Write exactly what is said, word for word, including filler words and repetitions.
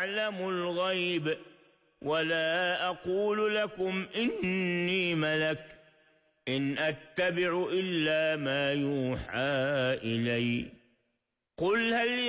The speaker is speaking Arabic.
أعلم الغيب ولا أقول لكم إني ملك إن أتبع إلا ما يوحى إلي قل هل